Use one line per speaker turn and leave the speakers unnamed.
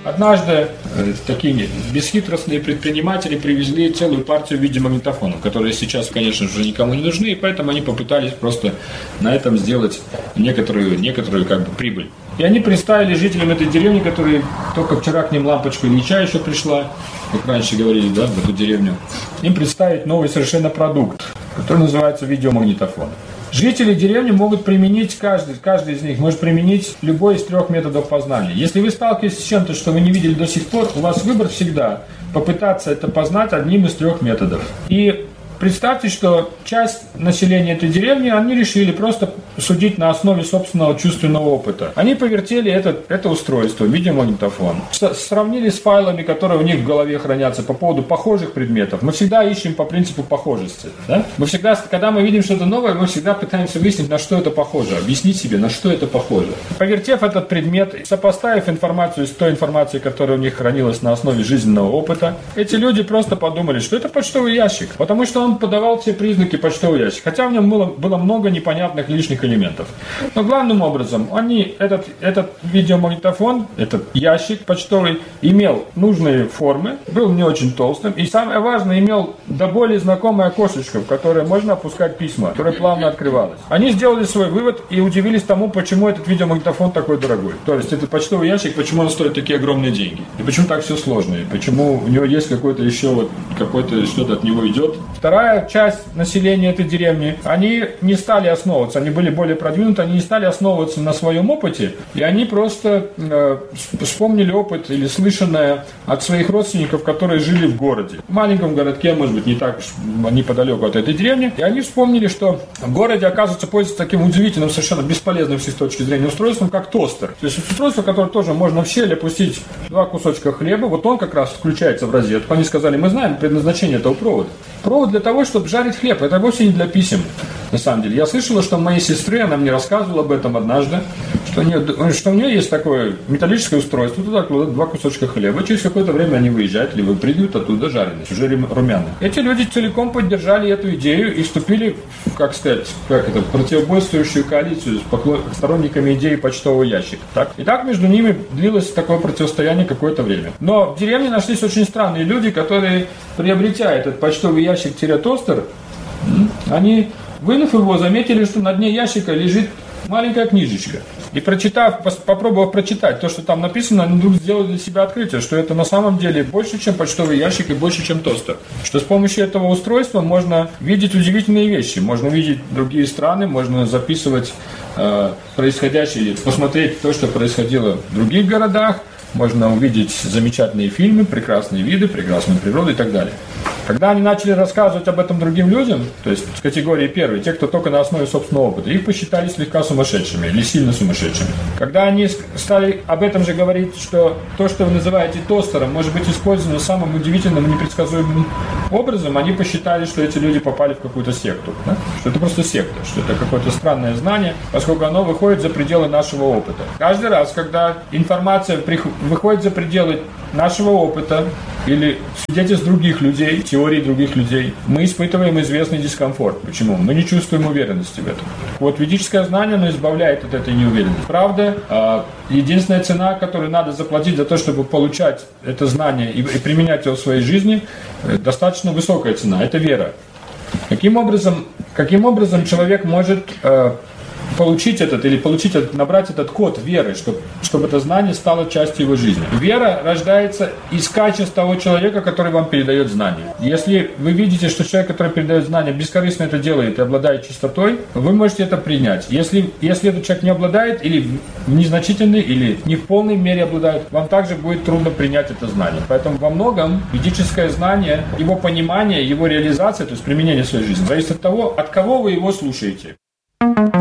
Однажды такие бесхитростные предприниматели привезли целую партию видеомагнитофонов, которые сейчас, конечно же, никому не нужны, и поэтому они попытались просто на этом сделать некоторую как бы прибыль. И они представили жителям этой деревни, которые только вчера к ним лампочка Ильича еще пришла, как раньше говорили, да, в эту деревню, им представить новый совершенно продукт, который называется видеомагнитофон. Жители деревни могут применить, каждый из них может применить любой из 3 методов познания. Если вы сталкиваетесь с чем-то, что вы не видели до сих пор, у вас выбор всегда попытаться это познать одним из 3 методов. И представьте, что часть населения этой деревни, они решили просто судить на основе собственного чувственного опыта. Они повертели это устройство, видеомагнитофон, сравнили с файлами, которые у них в голове хранятся по поводу похожих предметов. Мы всегда ищем по принципу похожести. Да? Мы всегда, когда мы видим что-то новое, мы всегда пытаемся выяснить, на что это похоже, объяснить себе, на что это похоже. Повертев этот предмет, сопоставив информацию с той информацией, которая у них хранилась на основе жизненного опыта, эти люди просто подумали, что это почтовый ящик, потому что он подавал все признаки почтового ящика, хотя в нем было много непонятных лишних элементов. Но главным образом, этот видеомагнитофон, этот ящик почтовый, имел нужные формы, был не очень толстым, и самое важное, имел до боли знакомое окошечко, в которое можно опускать письма, которое плавно открывалось. Они сделали свой вывод и удивились тому, почему этот видеомагнитофон такой дорогой. То есть этот почтовый ящик, почему он стоит такие огромные деньги, и почему так все сложно, и почему у него есть какой-то что-то от него идет. Вторая часть населения этой деревни, они не стали основываться, они были более продвинуты, они не стали основываться на своем опыте, и они просто вспомнили опыт или слышанное от своих родственников, которые жили в городе. В маленьком городке, может быть, не так неподалеку от этой деревни, и они вспомнили, что в городе, оказывается, пользуется таким удивительным, совершенно бесполезным с их точки зрения устройством, как тостер. То есть устройство, которое тоже можно в щель опустить 2 кусочка хлеба, вот он как раз включается в розетку. Они сказали, мы знаем предназначение этого провода. Провод для того, чтобы жарить хлеб, это вовсе не для писем. На самом деле, я слышала, что у моей сестры, она мне рассказывала об этом однажды, что у нее есть такое металлическое устройство, туда кладут 2 кусочка хлеба, через какое-то время они выезжают, или выпрыгивают оттуда жареные, уже румяные. Эти люди целиком поддержали эту идею и вступили в противоборствующую коалицию с сторонниками идеи почтового ящика. И так между ними длилось такое противостояние какое-то время. Но в деревне нашлись очень странные люди, которые, приобретя этот почтовый ящик-тостер, они, вынув его, заметили, что на дне ящика лежит маленькая книжечка. И попробовав прочитать то, что там написано, они вдруг сделали для себя открытие, что это на самом деле больше, чем почтовый ящик и больше, чем тостер. Что с помощью этого устройства можно видеть удивительные вещи. Можно видеть другие страны, можно записывать происходящее, посмотреть то, что происходило в других городах, можно увидеть замечательные фильмы, прекрасные виды, прекрасную природу и так далее. Когда они начали рассказывать об этом другим людям, то есть с категории первой, те, кто только на основе собственного опыта, их посчитали слегка сумасшедшими или сильно сумасшедшими. Когда они стали об этом же говорить, что то, что вы называете тостером, может быть использовано самым удивительным и непредсказуемым образом, они посчитали, что эти люди попали в какую-то секту. Да? Что это просто секта, что это какое-то странное знание, поскольку оно выходит за пределы нашего опыта. Каждый раз, когда информация выходит за пределы нашего опыта или свидетельств других людей, теорий других людей, мы испытываем известный дискомфорт. Почему? Мы не чувствуем уверенности в этом. Вот ведическое знание, оно избавляет от этой неуверенности. Правда, единственная цена, которую надо заплатить за то, чтобы получать это знание и применять его в своей жизни, достаточно высокая цена. Это вера. Каким образом человек может набрать этот код веры, чтобы это знание стало частью его жизни. Вера рождается из качеств того человека, который вам передает знания. Если вы видите, что человек, который передает знания, бескорыстно это делает и обладает чистотой, вы можете это принять. Если этот человек не обладает, или в незначительной, или не в полной мере обладает, вам также будет трудно принять это знание. Поэтому во многом ведическое знание, его понимание, его реализация, то есть применение в своей жизни, зависит от того, от кого вы его слушаете.